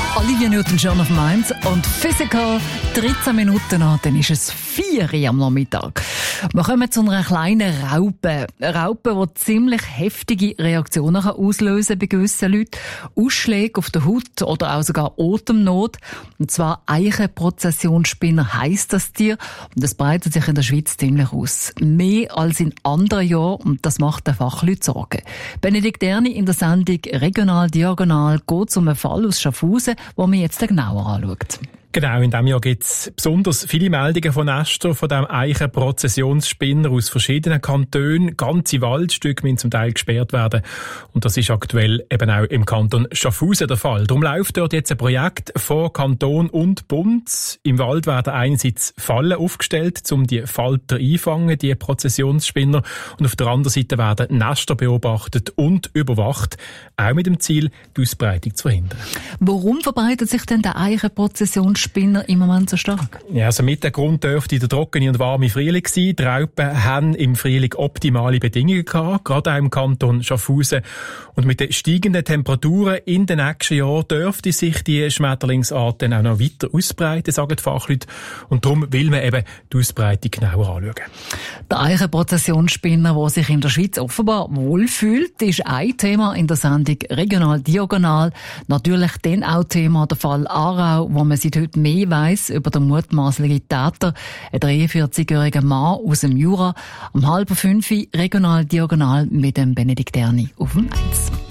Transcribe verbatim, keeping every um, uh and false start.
Olivia Newton-John auf Mainz und Physical, dreizehn Minuten nach, dann ist es vier Uhr am Nachmittag. Wir kommen zu einer kleinen Raupe. Eine Raupe, die ziemlich heftige Reaktionen auslösen kann bei gewissen Leuten. Ausschläge auf der Haut oder auch sogar Atemnot. Und zwar Eichenprozessionsspinner heisst das Tier. Und das breitet sich in der Schweiz ziemlich aus. Mehr als in anderen Jahren. Und das macht den Fachleuten Sorgen. Benedikt Erni in der Sendung Regional Diagonal geht um einen Fall aus Schaffhausen, den man jetzt genauer anschaut. Genau, in diesem Jahr gibt es besonders viele Meldungen von Nestern von diesem Eichenprozessionsspinner aus verschiedenen Kantonen. Ganze Waldstücke müssen zum Teil gesperrt werden. Und das ist aktuell eben auch im Kanton Schaffhausen der Fall. Darum läuft dort jetzt ein Projekt von Kanton und Bund. Im Wald werden einerseits Fallen aufgestellt, um die Falter einfangen, die Prozessionsspinner. Und auf der anderen Seite werden Nester beobachtet und überwacht, auch mit dem Ziel, die Ausbreitung zu verhindern. Warum verbreitet sich denn der Eichenprozessionsspinner Spinner im Moment so stark? Ja, also mit dem Grund dürfte der trockene und warme Frühling sein. Die Raupen haben im Frühling optimale Bedingungen gehabt, gerade auch im Kanton Schaffhausen. Und mit den steigenden Temperaturen in den nächsten Jahren dürfte sich die Schmetterlingsart dann auch noch weiter ausbreiten, sagen die Fachleute. Und darum will man eben die Ausbreitung genauer anschauen. Der Eichenprozessionsspinner, der sich in der Schweiz offenbar wohlfühlt, ist ein Thema in der Sendung Regional Diagonal. Natürlich dann auch Thema der Fall Aarau, wo man seit heute mehr weiss über den mutmaßlichen Täter, ein dreiundvierzigjähriger Mann aus dem Jura. Um halb fünf Regional Diagonal mit dem Benedikt Erni auf dem Eins.